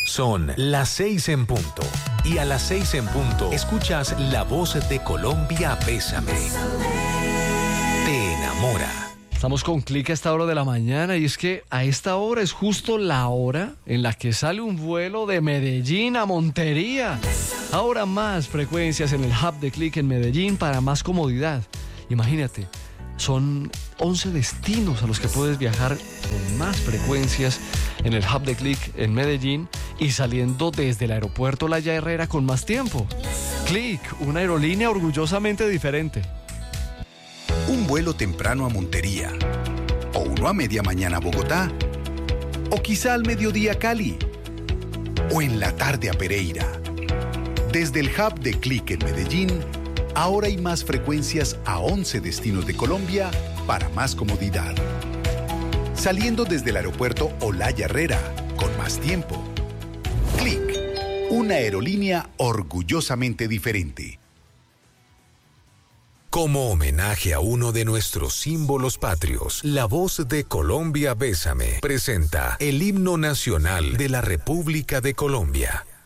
Son las 6 en punto. Y a las 6 en punto, escuchas La Voz de Colombia, Bésame. Te enamora. Estamos con Click a esta hora de la mañana y es que a esta hora es justo la hora en la que sale un vuelo de Medellín a Montería. Ahora más frecuencias en el hub de Click en Medellín para más comodidad. Imagínate, son 11 destinos a los que puedes viajar con más frecuencias en el hub de Click en Medellín y saliendo desde el aeropuerto Laya Herrera con más tiempo. Click, una aerolínea orgullosamente diferente. Un vuelo temprano a Montería, o uno a media mañana a Bogotá, o quizá al mediodía a Cali, o en la tarde a Pereira. Desde el hub de Click en Medellín, ahora hay más frecuencias a 11 destinos de Colombia para más comodidad. Saliendo desde el aeropuerto Olaya Herrera, con más tiempo. Click, una aerolínea orgullosamente diferente. Como homenaje a uno de nuestros símbolos patrios, La Voz de Colombia, Bésame, presenta el himno nacional de la República de Colombia.